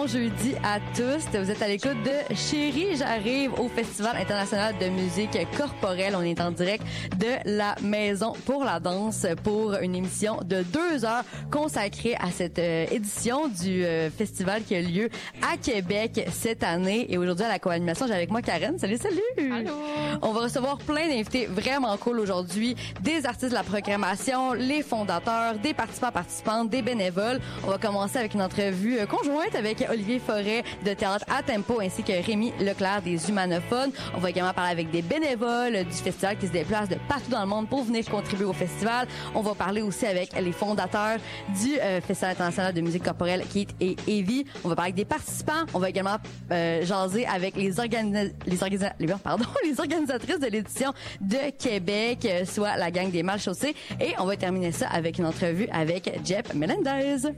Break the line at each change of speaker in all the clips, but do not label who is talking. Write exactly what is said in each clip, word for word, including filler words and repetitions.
bon jeudi à tous. Vous êtes à l'écoute de Chérie, j'arrive au Festival international de musique corporelle. On est en direct de la Maison pour la danse pour une émission de deux heures consacrée à cette euh, édition du euh, festival qui a lieu à Québec cette année. Et aujourd'hui, à la co-animation, j'ai avec moi Karen. Salut, salut!
Allô!
On va recevoir plein d'invités vraiment cool aujourd'hui. Des artistes de la programmation, les fondateurs, des participants, participantes, des bénévoles. On va commencer avec une entrevue conjointe avec Olivier Forêt de Théâtre à Tempo ainsi que Rémi Leclerc des Humanophones. On va également parler avec des bénévoles du festival qui se déplacent de partout dans le monde pour venir contribuer au festival. On va parler aussi avec les fondateurs du euh, Festival international de musique corporelle, Keith et Evie. On va parler avec des participants. On va également euh, jaser avec les, organi- les, organisa- les, pardon, les organisatrices de l'édition de Québec, euh, soit la gang des Malchaussés. Et on va terminer ça avec une entrevue avec Jeff Melendez.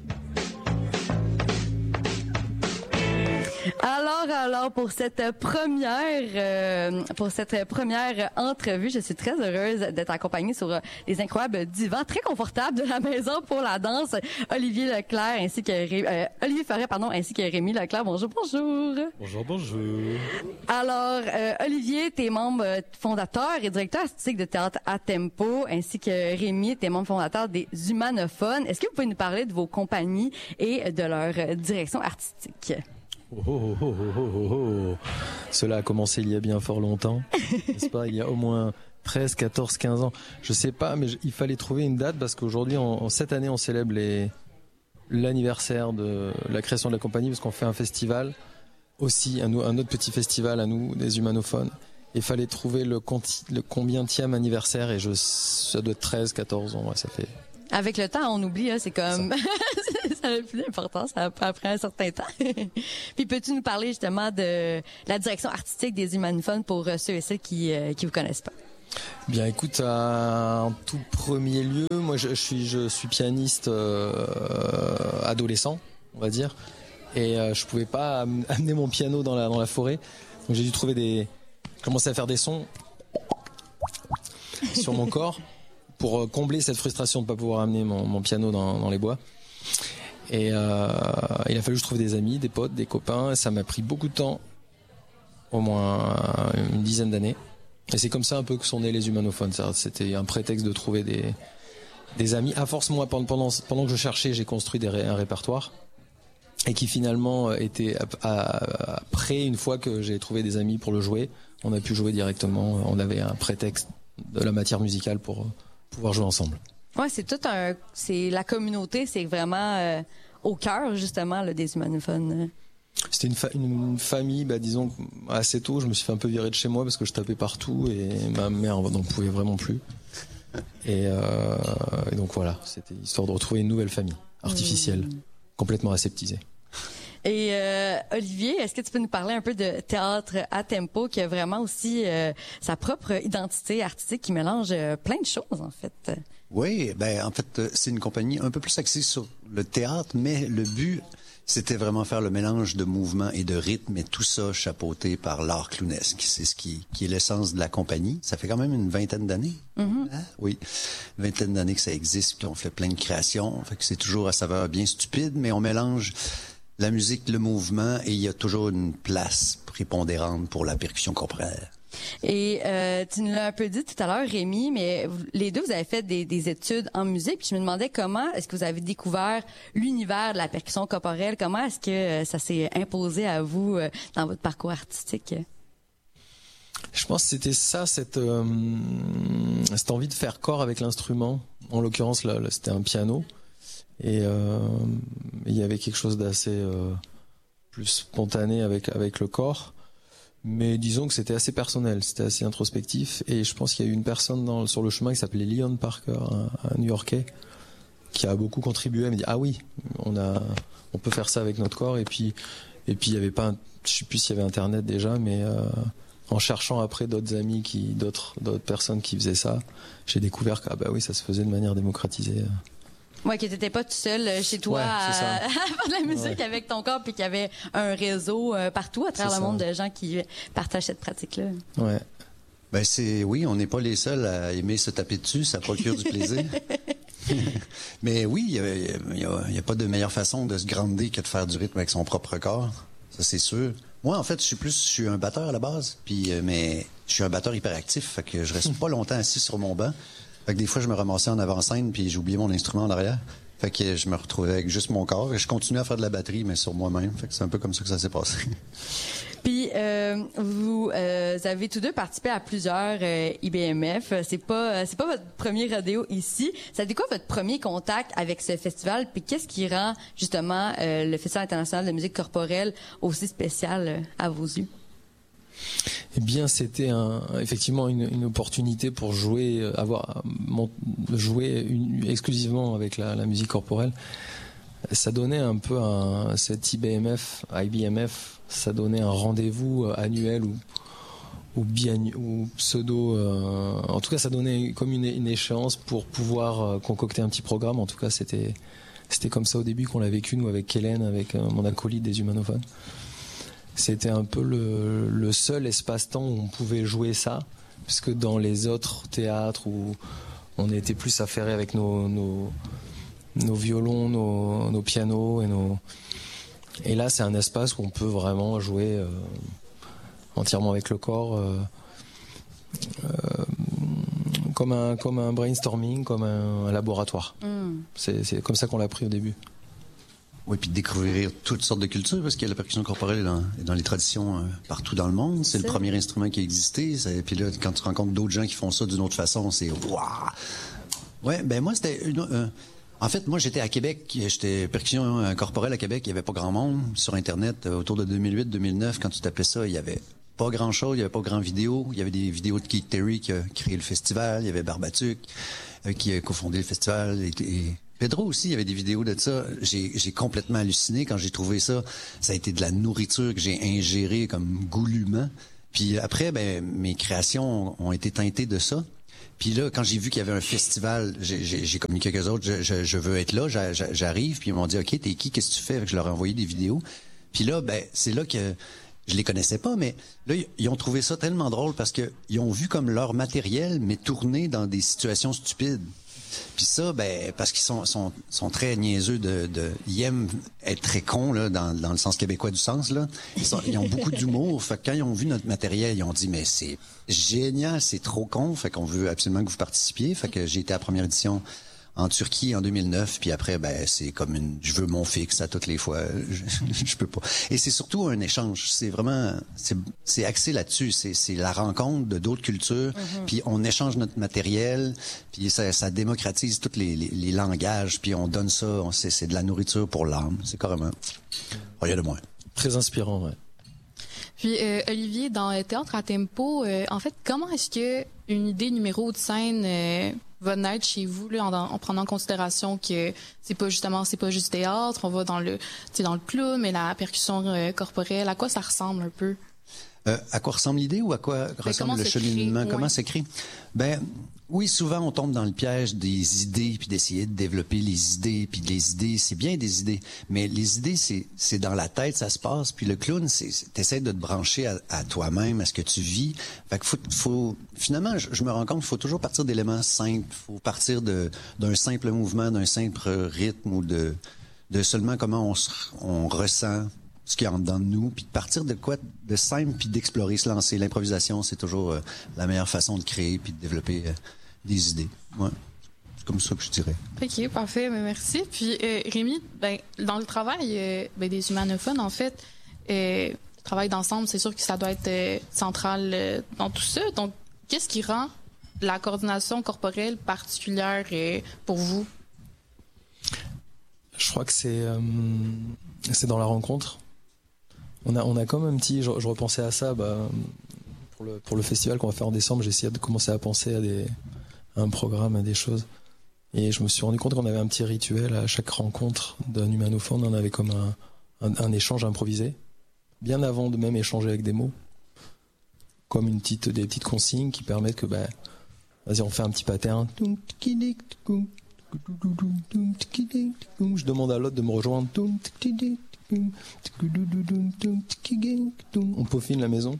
Alors, alors, pour cette première, euh, pour cette première entrevue, je suis très heureuse d'être accompagnée sur euh, les incroyables divans très confortables de la Maison pour la danse. Olivier Leclerc ainsi que Ré, euh, Olivier Forêt, pardon, ainsi que Rémi Leclerc. Bonjour, bonjour.
Bonjour, bonjour.
Alors, euh, Olivier, t'es membre fondateur et directeur artistique de Théâtre à Tempo, ainsi que Rémi, t'es membre fondateur des Humanophones. Est-ce que vous pouvez nous parler de vos compagnies et de leur direction artistique?
Oh, oh, oh, oh, oh, oh. Cela a commencé il y a bien fort longtemps, n'est-ce pas? Il y a au moins treize, quatorze, quinze ans. Je sais pas, mais il fallait trouver une date parce qu'aujourd'hui, en, en cette année, on célèbre les, l'anniversaire de la création de la compagnie parce qu'on fait un festival aussi, un, un autre petit festival à nous, des Humanophones. Il fallait trouver le, conti, le combientième anniversaire et je, ça doit être treize, quatorze ans, ouais, ça fait.
Avec le temps, on oublie, hein, c'est comme... Ça n'a plus d'importance après un certain temps. Puis peux-tu nous parler justement de la direction artistique des Humanophones pour ceux et celles qui euh, qui vous connaissent pas?
Bien, écoute, euh, en tout premier lieu, moi je, je suis je suis pianiste euh, adolescent, on va dire, et euh, je pouvais pas am- amener mon piano dans la dans la forêt, donc j'ai dû trouver des, commencer à faire des sons sur mon corps pour combler cette frustration de pas pouvoir amener mon, mon piano dans, dans les bois. Et euh, il a fallu que je trouve des amis, des potes, des copains. Ça m'a pris beaucoup de temps, au moins une dizaine d'années. Et c'est comme ça un peu que sont nés les Humanophones. C'était un prétexte de trouver des des amis. À force, moi, pendant pendant, pendant que je cherchais, j'ai construit des, un répertoire et qui finalement était après, une fois que j'ai trouvé des amis pour le jouer, on a pu jouer directement. On avait un prétexte de la matière musicale pour pouvoir jouer ensemble.
Ouais, c'est tout un, c'est la communauté, c'est vraiment euh, au cœur justement là, des Humanophones.
C'était une, fa- une famille, bah disons assez tôt, je me suis fait un peu virer de chez moi parce que je tapais partout et ma mère n'en pouvait vraiment plus. Et, euh, et donc voilà, c'était histoire de retrouver une nouvelle famille artificielle, mmh. complètement aseptisée.
Et euh, Olivier, est-ce que tu peux nous parler un peu de Théâtre à Tempo, qui a vraiment aussi euh, sa propre identité artistique qui mélange euh, plein de choses en fait?
Oui, ben en fait, c'est une compagnie un peu plus axée sur le théâtre, mais le but, c'était vraiment faire le mélange de mouvements et de rythmes, et tout ça chapeauté par l'art clownesque. C'est ce qui, qui est l'essence de la compagnie. Ça fait quand même une vingtaine d'années. Mm-hmm. Hein? Oui, une vingtaine d'années que ça existe, puis on fait plein de créations. Fait que c'est toujours à saveur bien stupide, mais on mélange la musique, le mouvement, et il y a toujours une place prépondérante pour la percussion corporelle.
Et euh, tu nous l'as un peu dit tout à l'heure, Rémi, mais vous, les deux, vous avez fait des, des études en musique. Puis je me demandais comment est-ce que vous avez découvert l'univers de la percussion corporelle? Comment est-ce que euh, ça s'est imposé à vous euh, dans votre parcours artistique?
Je pense que c'était ça, cette, euh, cette envie de faire corps avec l'instrument. En l'occurrence, là, là c'était un piano. Et euh, il y avait quelque chose d'assez euh, plus spontané avec, avec le corps. Mais disons que c'était assez personnel, c'était assez introspectif, et je pense qu'il y a eu une personne dans, sur le chemin qui s'appelait Leon Parker, un, un New-Yorkais, qui a beaucoup contribué à me dire ah oui, on a, on peut faire ça avec notre corps, et puis, et puis il y avait pas, un, je sais plus s'il y avait Internet déjà, mais euh, en cherchant après d'autres amis qui, d'autres, d'autres personnes qui faisaient ça, j'ai découvert que ah bah oui, ça se faisait de manière démocratisée.
Ouais, que t'étais pas tout seul chez toi
ouais,
à, à faire de la musique ouais. avec ton corps, puis qu'il y avait un réseau euh, partout à travers c'est le ça. monde de gens qui partagent cette pratique-là.
Ouais. Ben c'est oui, on n'est pas les seuls à aimer se taper dessus, ça procure du plaisir. Mais oui, il n'y a, a, a pas de meilleure façon de se grander que de faire du rythme avec son propre corps. Ça, c'est sûr. Moi, en fait, je suis plus, je suis un batteur à la base, puis euh, mais je suis un batteur hyperactif, fait que je reste pas longtemps assis sur mon banc. Fait que des fois, je me ramassais en avant-scène, puis j'ai oublié mon instrument en arrière. Fait que je me retrouvais avec juste mon corps et je continuais à faire de la batterie, mais sur moi-même. Fait que c'est un peu comme ça que ça s'est passé.
Puis euh, vous euh, avez tous deux participé à plusieurs euh, I B M F. C'est pas c'est pas votre premier rodéo ici. Ça a été quoi votre premier contact avec ce festival? Puis qu'est-ce qui rend justement euh, le Festival international de musique corporelle aussi spécial euh, à vos yeux?
Eh bien, c'était un, effectivement une, une opportunité pour jouer, avoir mon, jouer une, exclusivement avec la, la musique corporelle. Ça donnait un peu un, cet I B M F, I B M F, ça donnait un rendez-vous annuel ou ou, biannu, ou pseudo. Euh, en tout cas, ça donnait comme une, une échéance pour pouvoir euh, concocter un petit programme. En tout cas, c'était c'était comme ça au début qu'on l'a vécu, nous, avec Hélène, avec euh, mon acolyte des Humanophones. C'était un peu le, le seul espace-temps où on pouvait jouer ça, puisque dans les autres théâtres où on était plus affairés avec nos, nos, nos violons, nos, nos pianos et nos... Et là, c'est un espace où on peut vraiment jouer euh, entièrement avec le corps, euh, euh, comme un comme un brainstorming, comme un, un laboratoire. Mm. C'est, c'est comme ça qu'on l'a pris au début.
Oui, puis de découvrir toutes sortes de cultures, parce que la percussion corporelle est dans, est dans les traditions euh, partout dans le monde. C'est, c'est le premier instrument qui a existé. Et puis là, quand tu rencontres d'autres gens qui font ça d'une autre façon, c'est waouh. Ouais, ben moi c'était une, euh, en fait, moi j'étais à Québec, j'étais percussion corporelle à Québec. Il y avait pas grand monde sur Internet euh, autour de deux mille huit deux mille neuf. Quand tu tapais ça, il y avait pas grand chose, il y avait pas grand vidéo. Il y avait des vidéos de Keith Terry qui a créé le festival. Il y avait Barbatuc euh, qui a cofondé le festival. Et, et Pedro aussi, il y avait des vidéos de ça. J'ai, j'ai complètement halluciné quand j'ai trouvé ça. Ça a été de la nourriture que j'ai ingérée comme goulument. Puis après, ben mes créations ont été teintées de ça. Puis là, quand j'ai vu qu'il y avait un festival, j'ai, j'ai, j'ai communiqué avec eux autres, je, je, je veux être là, j'arrive. Puis ils m'ont dit, OK, t'es qui, qu'est-ce que tu fais? Je leur ai envoyé des vidéos. Puis là, ben c'est là que je les connaissais pas, mais là, ils ont trouvé ça tellement drôle parce que ils ont vu comme leur matériel, mais tourné dans des situations stupides. Puis ça, ben parce qu'ils sont sont sont très niaiseux de de ils aiment être très cons là dans dans le sens québécois du sens là. Ils, sont, ils ont beaucoup d'humour. Fait que quand ils ont vu notre matériel, ils ont dit mais c'est génial, c'est trop con. Fait qu'on veut absolument que vous participiez. Fait que j'ai été à la première édition en Turquie en deux mille neuf, puis après ben c'est comme une je veux mon fixe à toutes les fois, je, je peux pas. Et c'est surtout un échange, c'est vraiment c'est c'est axé là-dessus, c'est c'est la rencontre de d'autres cultures, mm-hmm. Puis on échange notre matériel, puis ça ça démocratise tous les, les les langages, puis on donne ça, on c'est c'est de la nourriture pour l'âme, c'est carrément rien de moins.
Très inspirant, ouais.
Puis euh, Olivier, dans le théâtre à tempo, euh, en fait, comment est-ce que une idée numéro de scène euh, va naître chez vous là, en, en prenant en considération que c'est pas justement c'est pas juste théâtre, on va dans le c'est dans le clown, mais la percussion euh, corporelle, à quoi ça ressemble un peu?
Euh, à quoi ressemble l'idée ou à quoi ben, ressemble le cheminement? Comment c'est écrit? Ben oui, souvent on tombe dans le piège des idées puis d'essayer de développer les idées puis les idées, c'est bien des idées, mais les idées c'est c'est dans la tête ça se passe, puis le clown c'est, c'est t'essaies de te brancher à, à toi-même, à ce que tu vis. Fait que faut, faut finalement je, je me rends compte qu'il faut toujours partir d'éléments simples, faut partir de d'un simple mouvement, d'un simple rythme ou de de seulement comment on se, on ressent ce qui est en dedans de nous, puis de partir de quoi de simple, puis d'explorer, se lancer. L'improvisation, c'est toujours euh, la meilleure façon de créer puis de développer euh, des idées. Ouais. C'est comme ça que je dirais.
OK, parfait, mais merci. Puis euh, Rémi, ben, dans le travail euh, ben, des humanophones, en fait, euh, le travail d'ensemble, c'est sûr que ça doit être euh, central euh, dans tout ça. Donc, qu'est-ce qui rend la coordination corporelle particulière euh, pour vous?
Je crois que c'est euh, c'est dans la rencontre. On a, on a comme un petit, je, je repensais à ça, bah, pour le, pour le festival qu'on va faire en décembre, j'ai essayé de commencer à penser à des, à un programme, à des choses. Et je me suis rendu compte qu'on avait un petit rituel à chaque rencontre d'un humanophone, on avait comme un, un, un échange improvisé, bien avant de même échanger avec des mots. Comme une petite, des petites consignes qui permettent que, bah, vas-y, on fait un petit pattern. Je demande à l'autre de me rejoindre. On peaufine la maison.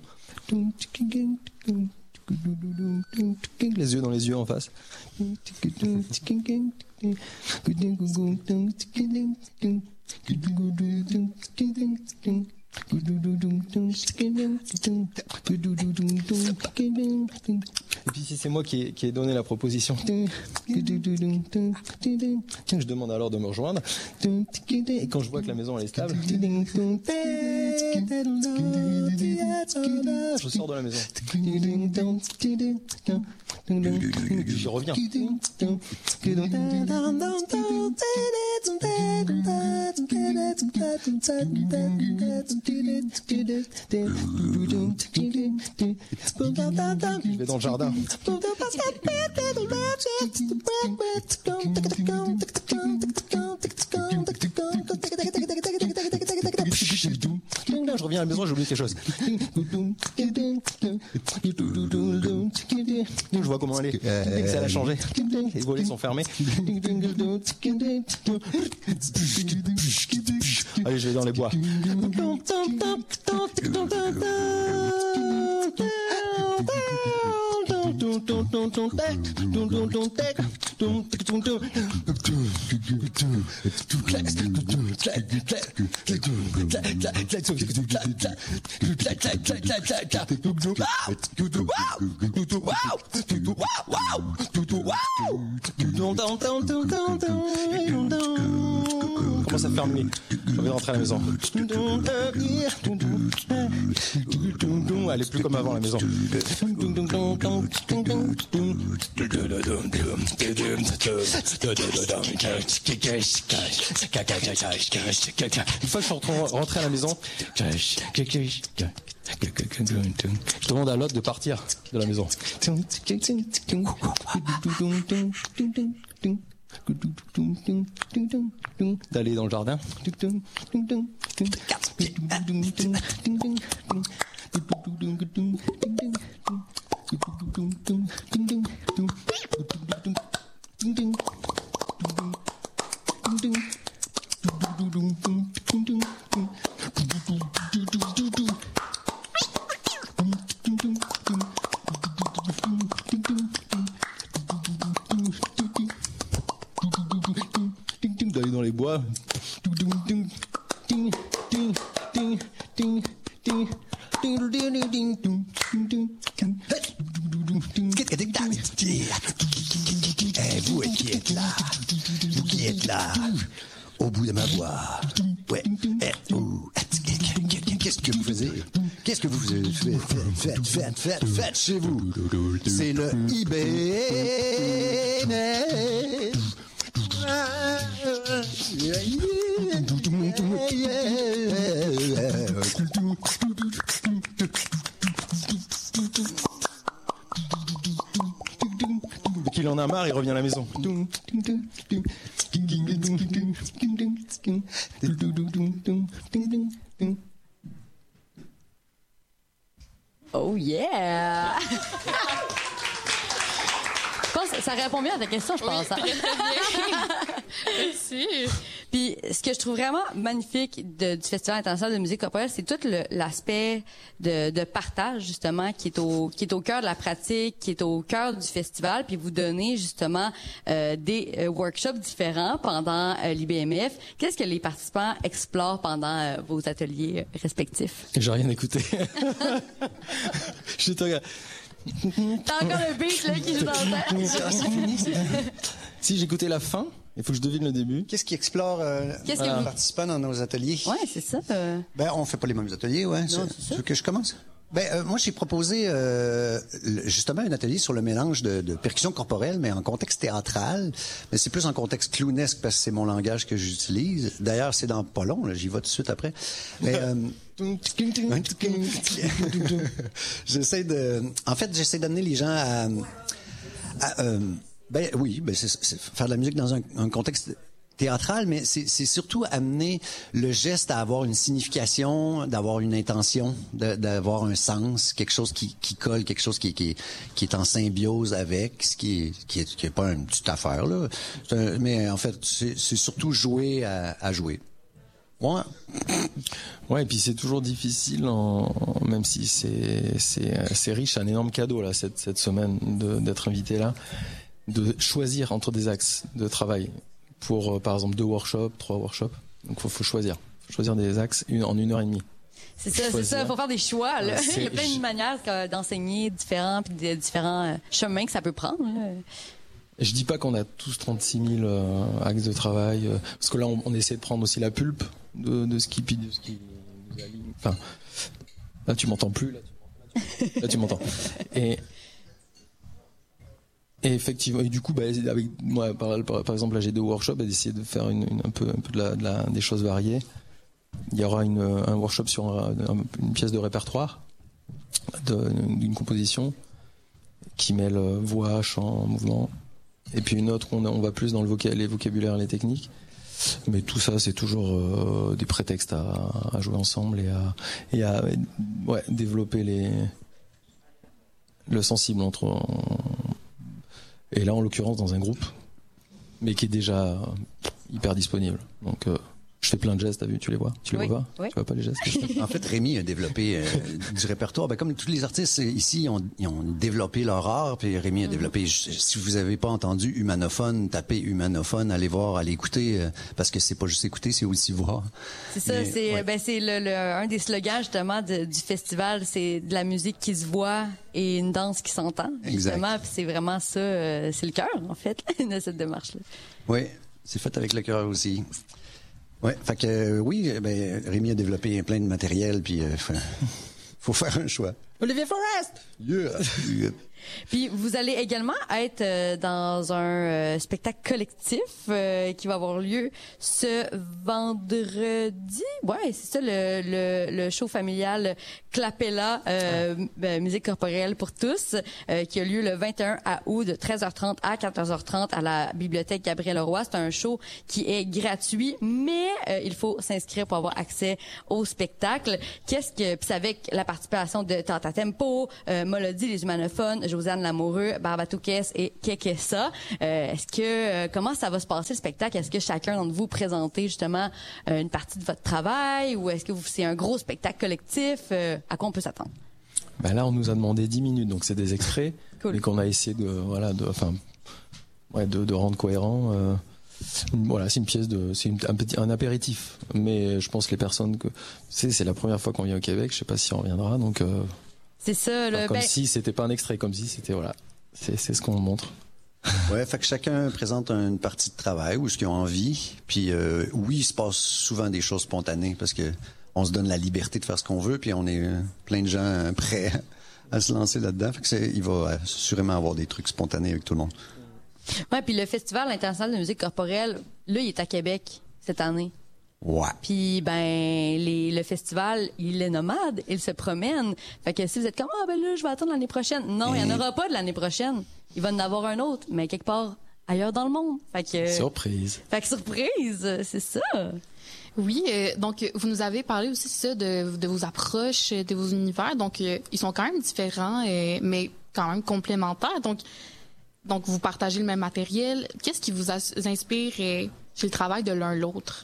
Les yeux dans les yeux en face. Et puis si c'est moi qui ai, qui ai donné la proposition, je demande alors de me rejoindre. Et quand je vois que la maison elle est stable, je sors de la maison. J'y reviens. Je vais dans le jardin. Je reviens à la maison, j'ai oublié quelque chose. Je vois comment elle est. Ça a changé. Les volets sont fermés. Allez, je vais dans les bois. Commence à faire nuit. Je vais rentrer à la maison. Elle est plus comme avant la maison. Une fois que je suis rentré à la maison, je demande à l'autre de partir de la maison. D'aller dans le jardin. D'aller dans les bois.
Eh, vous qui êtes là, vous qui êtes là, au bout de ma voix. Ouais. Eh, oh. Qu'est-ce que vous faisiez? Qu'est-ce que vous faites? Faites, faites, faites, faites chez vous. C'est le I B M.
Qu'il en a marre, il revient à la maison.
Oh yeah! Je pense que ça répond bien à ta question, je pense.
Oui, très, très bien. Merci.
Puis, ce que je trouve vraiment magnifique de, du Festival international de musique corporelle, c'est tout le, l'aspect de, de partage, justement, qui est au qui est au cœur de la pratique, qui est au cœur du festival. Puis, vous donnez, justement, euh, des euh, workshops différents pendant euh, l'I B M F. Qu'est-ce que les participants explorent pendant euh, vos ateliers respectifs?
J'ai rien écouté. Je te regarde.
T'as encore le beat, là, qui se dans
Si j'écoutais la fin, il faut que je devine le début.
Qu'est-ce qui explore euh,
Qu'est-ce que
les
vous...
participants dans nos ateliers?
Ouais, c'est ça. Euh...
Ben, on fait pas les mêmes ateliers, ouais.
Non,
c'est,
c'est ça.
Tu veux que je commence? Ben, euh, moi, j'ai proposé euh, justement un atelier sur le mélange de, de percussion corporelle, mais en contexte théâtral. Mais c'est plus en contexte clownesque parce que c'est mon langage que j'utilise. D'ailleurs, c'est dans pas long, là, j'y vais tout de suite après. Mais euh, j'essaie de, en fait, j'essaie d'amener les gens à, à euh, ben oui, ben c'est, c'est faire de la musique dans un, un contexte théâtral, mais c'est, c'est surtout amener le geste à avoir une signification, d'avoir une intention, de, d'avoir un sens, quelque chose qui, qui colle, quelque chose qui, qui, qui est en symbiose avec, ce qui est, qui est, qui est pas une petite affaire là. C'est un, mais en fait, c'est, c'est surtout jouer à, à jouer. Ouais.
Ouais, et puis c'est toujours difficile, en, même si c'est, c'est, c'est riche, un énorme cadeau là cette, cette semaine de, d'être invité là. de choisir entre des axes de travail pour, euh, par exemple, deux workshops, trois workshops. Donc, faut, faut choisir. Faut choisir des axes une, en une heure et demie.
C'est ça, c'est ça. Il faut faire des choix. Là.
C'est,
Il y a plein de
je...
manières d'enseigner différents, puis de différents chemins que ça peut prendre. Là.
Je dis pas qu'on a tous trente-six mille euh, axes de travail, euh, parce que là, on, on essaie de prendre aussi la pulpe de, de ce qui, de ce qui nous aligne. Enfin, là, tu m'entends plus. Là, tu, là, tu m'entends. Et, et effectivement, et du coup, bah, avec moi, par, par, par exemple, là, j'ai deux workshops, bah, d'essayer de faire une, une, un peu, un peu de la, de la, des choses variées. Il y aura une, un workshop sur un, une pièce de répertoire, de, d'une composition qui mêle voix, chant, mouvement. Et puis une autre où on, on va plus dans le vocab, les vocabulaires, les techniques. Mais tout ça, c'est toujours euh, des prétextes à, à jouer ensemble et à, et à ouais, développer les, le sensible entre. Et là, en l'occurrence, dans un groupe, mais qui est déjà hyper disponible. Donc, euh, je fais plein de gestes, t'as vu, tu les vois, tu les
oui,
vois pas,
oui.
tu vois pas les gestes.
En fait, Rémi a développé euh, du répertoire. Ben, comme tous les artistes ici, ils ont, ils ont développé leur art. Puis Rémi a mm-hmm. développé. Si vous avez pas entendu humanophone, tapez humanophone, allez voir, allez écouter, euh, parce que c'est pas juste écouter, c'est aussi voir.
C'est ça, Mais, c'est ouais. ben c'est le, le un des slogans justement de, du festival, c'est de la musique qui se voit et une danse qui s'entend. Justement, puis c'est vraiment ça, euh, c'est le cœur en fait de cette démarche-là.
Oui, c'est fait avec le cœur aussi. Ouais, fait que euh, oui, ben Rémi a développé plein de matériel, puis euh, faut, faut faire un choix.
Olivier Forest.
Yeah. yeah.
Puis vous allez également être euh, dans un euh, spectacle collectif euh, qui va avoir lieu ce vendredi. Ouais, c'est ça le, le, le show familial Clapella, euh, euh, musique corporelle pour tous, euh, qui a lieu le vingt et un août de treize heures trente à quatorze heures trente à la bibliothèque Gabriel-Leroy. C'est un show qui est gratuit, mais euh, il faut s'inscrire pour avoir accès au spectacle. Qu'est-ce que puis c'est avec la participation de Tata Tempo, euh, Molody les humanophones, Josiane Lamoureux, Barbatoukès et Kekessa. Euh, est-ce que euh, comment ça va se passer le spectacle? Est-ce que chacun d'entre vous présentez justement euh, une partie de votre travail ou est-ce que vous, c'est un gros spectacle collectif? Euh, à quoi on peut s'attendre?
Ben là, on nous a demandé dix minutes, donc c'est des extraits, cool. Mais qu'on a essayé de voilà, de enfin, ouais, de, de rendre cohérent. Euh, voilà, c'est une pièce de, c'est une, un petit, un apéritif. Mais je pense que les personnes que, c'est, c'est la première fois qu'on vient au Québec. Je sais pas si on reviendra, donc. Euh,
C'est ça, le.
Comme
ben...
si c'était pas un extrait, comme si c'était voilà, c'est c'est ce qu'on montre.
Ouais, fait que chacun présente une partie de travail ou ce qu'ils ont envie. Puis euh, oui, il se passe souvent des choses spontanées parce que on se donne la liberté de faire ce qu'on veut, puis on est euh, plein de gens prêts à se lancer là-dedans. Fait que c'est, il va assurément avoir des trucs spontanés avec tout le monde.
Ouais, puis le Festival international de musique corporelle, là, il est à Québec cette année.
Ouais.
Puis ben les le festival, il est nomade, il se promène. Fait que si vous êtes comme ah ben là je vais attendre l'année prochaine. Non, il y en aura pas de l'année prochaine. Il va en avoir un autre, mais quelque part ailleurs dans le monde. Fait que
surprise.
Fait que surprise, c'est ça.
Oui, euh, donc vous nous avez parlé aussi ça de de vos approches, de vos univers. Donc euh, ils sont quand même différents euh, mais quand même complémentaires. Donc donc vous partagez le même matériel. Qu'est-ce qui vous as, inspire euh, chez le travail de l'un l'autre?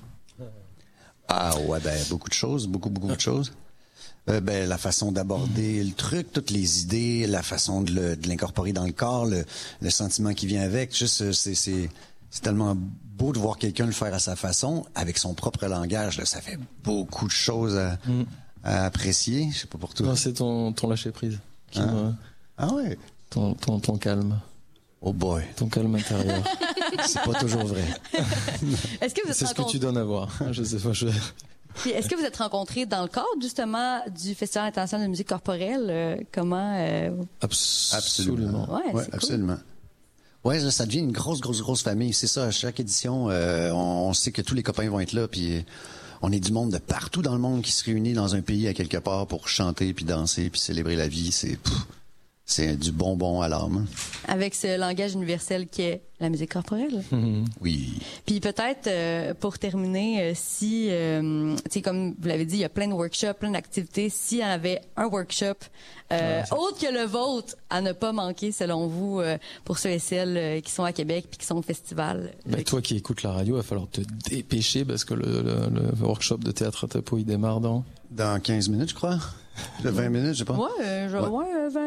Ah ouais, ben beaucoup de choses, beaucoup, beaucoup de choses. Euh, ben la façon d'aborder le truc, toutes les idées, la façon de, le, de l'incorporer dans le corps, le, le sentiment qui vient avec. Juste, c'est, c'est, c'est tellement beau de voir quelqu'un le faire à sa façon, avec son propre langage. Là, ça fait beaucoup de choses à, mm. à apprécier. Je sais pas pour toi.
Non, c'est ton, ton lâcher prise. Qui
hein?
me...
Ah ouais.
Ton, ton, ton calme.
Oh boy.
Ton calme intérieur.
C'est pas toujours vrai.
Est-ce que vous êtes
C'est ce que tu donnes à voir. Je sais pas. Je...
Puis est-ce que vous êtes rencontrés dans le cadre justement du Festival international de musique corporelle? Euh, comment euh...
Abs-
Absolument.
Ouais,
ouais
c'est
absolument. Cool. Ouais, là, ça devient une grosse, grosse, grosse famille. C'est ça. À chaque édition, euh, on, on sait que tous les copains vont être là. Puis on est du monde de partout dans le monde qui se réunit dans un pays à quelque part pour chanter, puis danser, puis célébrer la vie. C'est pff, c'est du bonbon à l'âme.
Avec ce langage universel qui est la musique corporelle.
Mm-hmm.
Oui.
Puis peut-être, euh, pour terminer, euh, si, euh, tu sais, comme vous l'avez dit, il y a plein de workshops, plein d'activités. S'il y en avait un workshop euh, ouais, autre que le vôtre à ne pas manquer, selon vous, euh, pour ceux et celles euh, qui sont à Québec puis qui sont au festival.
Ben, toi qui écoutes la radio, il va falloir te dépêcher parce que le, le, le workshop de théâtre à Tapo, il démarre dans...
Dans quinze minutes, je crois. De vingt minutes, je sais pas.
Ouais, euh, genre, ouais. ouais vingt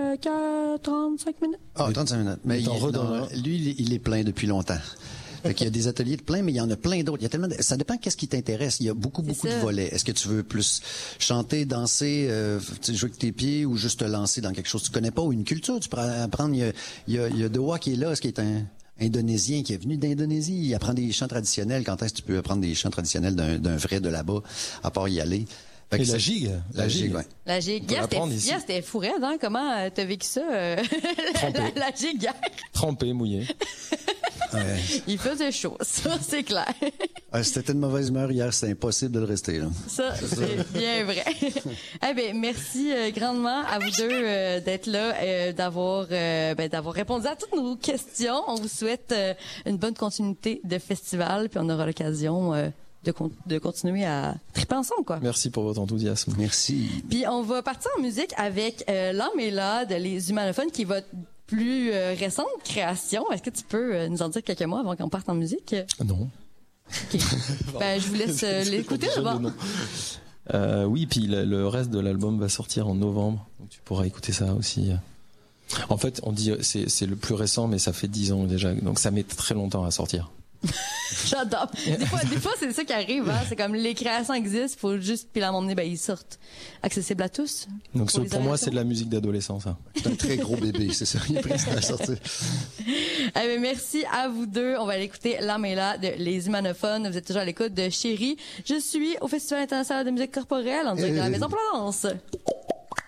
euh, trente-cinq minutes.
Ah, trente-cinq minutes. Mais
Il t'en
il-
redonne
non,
un.
lui, il est- il est plein depuis longtemps. Fait qu'il y a des ateliers de plein, mais il y en a plein d'autres. Il y a tellement de- ça dépend qu'est-ce qui t'intéresse. Il y a beaucoup, beaucoup
ça.
de volets. Est-ce que tu veux plus chanter, danser, euh, tu sais, jouer avec tes pieds ou juste te lancer dans quelque chose que tu connais pas ou une culture? Tu peux apprendre, il y a, il y a, il y a Doha qui est là, ce qui est un Indonésien qui est venu d'Indonésie. Il apprend des chants traditionnels. Quand est-ce que tu peux apprendre des chants traditionnels d'un, d'un vrai de là-bas, à part y aller? Fait que
Et la
c'est-
gigue.
La gigue, ouais.
La gigue.
On peut
Hier, c'était,
l'apprendre ici.
hier, c'était fou raide, hein? Comment euh, t'as vécu ça? euh, la, la gigue hier.
Trempé, mouillé.
Ouais.
Il faisait chaud, ça, c'est clair.
Ouais, c'était une mauvaise humeur hier, c'est impossible de le rester, là.
Ça, c'est bien vrai. Eh ben, merci euh, grandement à vous deux euh, d'être là, euh, d'avoir euh, ben, d'avoir répondu à toutes nos questions. On vous souhaite euh, une bonne continuité de festival, puis on aura l'occasion euh, de, con- de continuer à triper ensemble, quoi.
Merci pour votre enthousiasme.
Merci.
Puis on va partir en musique avec euh, L'âme est là de Les Humanophones, qui est votre plus euh, récente création. Est-ce que tu peux euh, nous en dire quelques mots avant qu'on parte en musique?
Non.
OK. Ben, je vous laisse euh, l'écouter
Déjà
d'abord.
le nom. Euh, oui, puis le, le reste de l'album va sortir en novembre, donc tu pourras écouter ça aussi. En fait, on dit c'est c'est le plus récent, mais ça fait dix ans déjà, donc ça met très longtemps à sortir.
J'adore. Des fois, des fois c'est ça qui arrive. Hein? C'est comme les créations existent, faut juste, puis là, à un moment donné, ben, ils sortent. Accessible à tous.
Donc
Pour
ce-
les
pour moi,
adolescents.
c'est de la musique d'adolescent, ça.
C'est un très gros bébé, c'est ça. Il est prêt à sortir.
Eh ben, merci à vous deux. On va aller écouter L'âme est là de Les Humanophones. Vous êtes toujours à l'écoute de Chérie. Je suis au Festival international de musique corporelle en direct de la
Hey.
Maison Provence.